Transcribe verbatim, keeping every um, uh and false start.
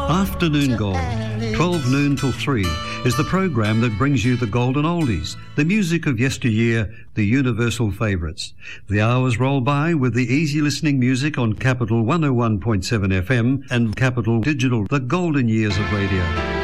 Afternoon Gold, twelve noon till three, is the program that brings you the golden oldies, the music of yesteryear, the universal favourites. The hours roll by with the easy listening music on Capital one oh one point seven F M and Capital Digital, the golden years of radio.